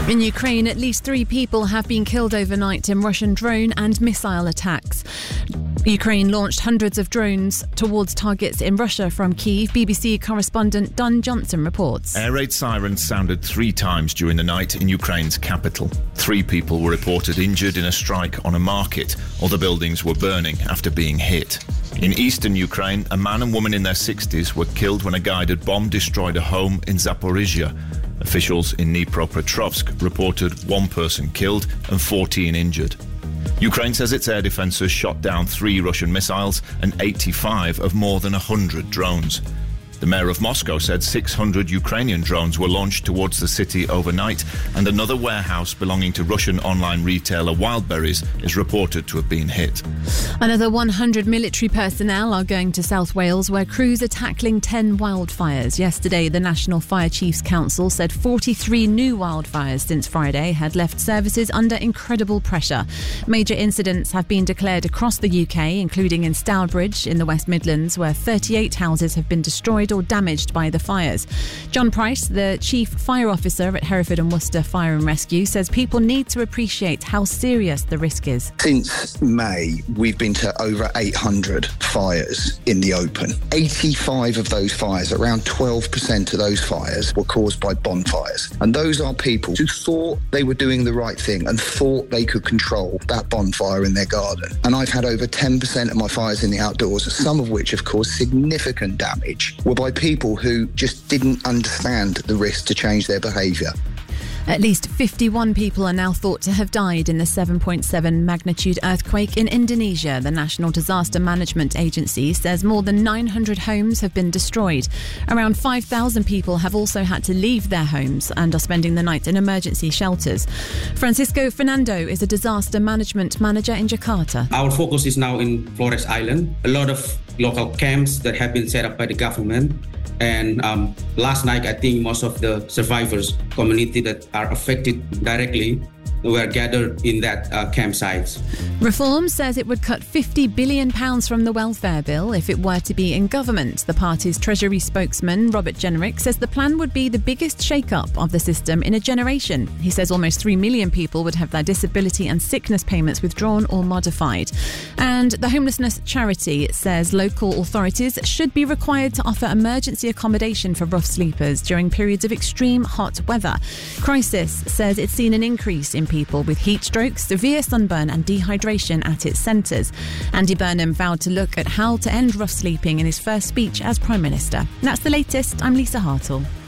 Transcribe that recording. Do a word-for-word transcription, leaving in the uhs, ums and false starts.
In Ukraine, at least three people have been killed overnight in Russian drone and missile attacks. Ukraine launched hundreds of drones towards targets in Russia from Kyiv. B B C correspondent Don Johnson reports. Air raid sirens sounded three times during the night in Ukraine's capital. Three people were reported injured in a strike on a market. Other buildings were burning after being hit. In eastern Ukraine, a man and woman in their sixties were killed when a guided bomb destroyed a home in Zaporizhia. Officials in Dnipropetrovsk reported one person killed and fourteen injured. Ukraine says its air defences shot down three Russian missiles and eighty-five of more than one hundred drones. The mayor of Moscow said six hundred Ukrainian drones were launched towards the city overnight, and another warehouse belonging to Russian online retailer Wildberries is reported to have been hit. Another one hundred military personnel are going to South Wales, where crews are tackling ten wildfires. Yesterday, the National Fire Chiefs Council said forty-three new wildfires since Friday had left services under incredible pressure. Major incidents have been declared across the U K, including in Stourbridge in the West Midlands, where thirty-eight houses have been destroyed or damaged by the fires. John Price, the Chief Fire Officer at Hereford and Worcester Fire and Rescue, says people need to appreciate how serious the risk is. Since May, we've been to over eight hundred fires in the open. eighty-five of those fires, around twelve percent of those fires, were caused by bonfires. And those are people who thought they were doing the right thing and thought they could control that bonfire in their garden. And I've had over ten percent of my fires in the outdoors, some of which have caused significant damage, were by people who just didn't understand the risk to change their behaviour. At least fifty-one people are now thought to have died in the seven point seven magnitude earthquake in Indonesia. The National Disaster Management Agency says more than nine hundred homes have been destroyed. Around five thousand people have also had to leave their homes and are spending the night in emergency shelters. Francisco Fernando is a disaster management manager in Jakarta. Our focus is now in Flores Island. A lot of local camps that have been set up by the government. And um, last night, I think most of the survivors community that are affected directly were gathered in that uh, campsites. Reform says it would cut fifty billion pounds from the welfare bill if it were to be in government. The party's Treasury spokesman, Robert Jenrick, says the plan would be the biggest shake-up of the system in a generation. He says almost three million people would have their disability and sickness payments withdrawn or modified. And the homelessness charity says local authorities should be required to offer emergency accommodation for rough sleepers during periods of extreme hot weather. Crisis says it's seen an increase in people with heat strokes, severe sunburn and dehydration at its centres. Andy Burnham vowed to look at how to end rough sleeping in his first speech as Prime Minister. And that's the latest. I'm Lisa Hartle.